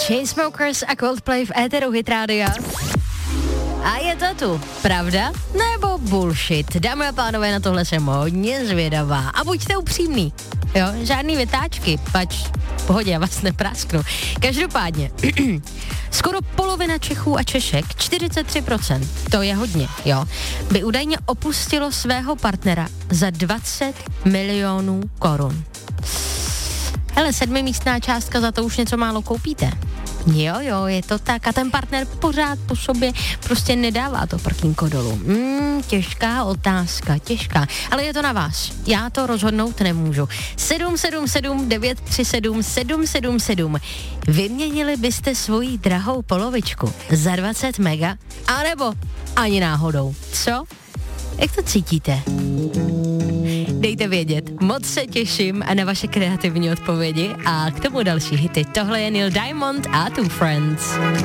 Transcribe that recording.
Chainsmokers a Coldplay v éteru Hit Rádia. A je to tu, pravda nebo bullshit? Dámy a pánové, na tohle jsem hodně zvědavá. A buďte upřímný, jo, žádný vytáčky, pač v pohodě, já vás neprásknu. Každopádně, skoro polovina Čechů a Češek, 43%, to je hodně, jo, by údajně opustilo svého partnera za 20 milionů korun. Hele, 7místná částka, za to už něco málo koupíte. Jo, je to tak a ten partner pořád po sobě prostě nedává to prkínko dolů. Těžká otázka, těžká, ale je to na vás. Já to rozhodnout nemůžu. 777 937 777. Vyměnili byste svoji drahou polovičku za 20 mega? A nebo ani náhodou. Co? Jak to cítíte? Dejte vědět, moc se těším na vaše kreativní odpovědi a k tomu další hity. Tohle je Neil Diamond a Two Friends.